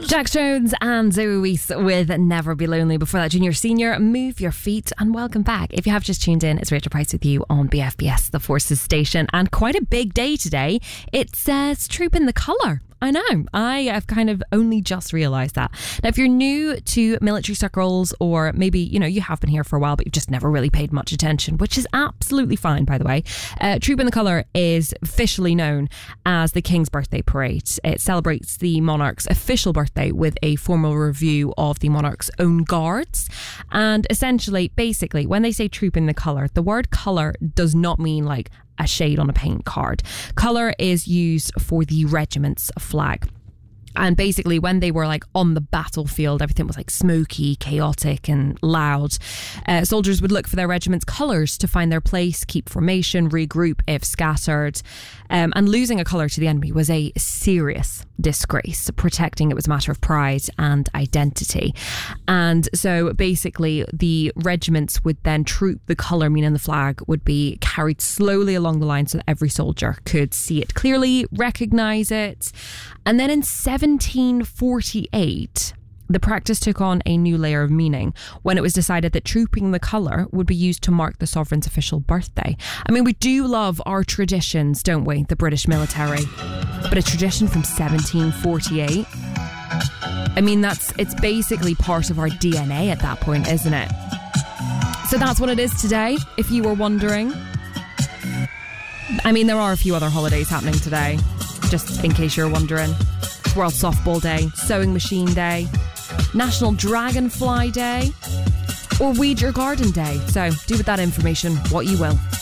Jax Jones and Zoe Wees with Never Be Lonely. Before that, Junior Senior, Move Your Feet, and welcome back. If you have just tuned in, it's Rachel Price with you on BFBS, the Forces station, and quite a big day today. It says Troop in the Colour. I know. I have kind of only just realised that. Now, if you're new to military circles, or maybe, you have been here for a while, but you've just never really paid much attention, which is absolutely fine, by the way. Troop in the Colour is officially known as the King's Birthday Parade. It celebrates the monarch's official birthday with a formal review of the monarch's own guards. And essentially, basically, when they say Troop in the Colour, the word colour does not mean like a shade on a paint card. Colour is used for the regiment's flag. And basically, when they were like on the battlefield, everything was like smoky, chaotic and loud. Soldiers would look for their regiment's colours to find their place, keep formation, regroup if scattered. And losing a colour to the enemy was a serious disgrace. Protecting it was a matter of pride and identity. And so basically, the regiments would then troop the colour, meaning the flag, would be carried slowly along the line so that every soldier could see it clearly, recognise it. And then in 1748, the practice took on a new layer of meaning when it was decided that trooping the colour would be used to mark the sovereign's official birthday. I mean, we do love our traditions, don't we? The British military. But a tradition from 1748? I mean, it's basically part of our DNA at that point, isn't it? So that's what it is today, if you were wondering. I mean, there are a few other holidays happening today, just in case you're wondering. It's World Softball Day, Sewing Machine Day, National Dragonfly Day, or Weed Your Garden Day. So do with that information what you will.